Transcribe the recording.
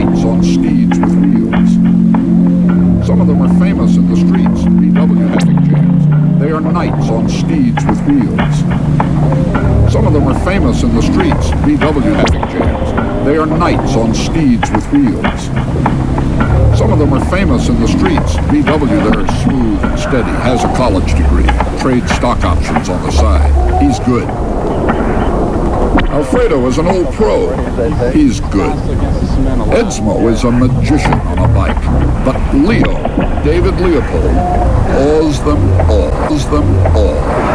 knights on steeds with wheels. Some of them are famous in the streets, VW traffic jams. They are knights on steeds with wheels. Some of them are famous in the streets, VW traffic jams. They are knights on steeds with wheels. Some of them are famous in the streets. VW there is smooth and steady, has a college degree, trades stock options on the side. He's good. Alfredo is an old pro. He's good. Edsmo is a magician on a bike. But Leo, David Leopold, awes them all.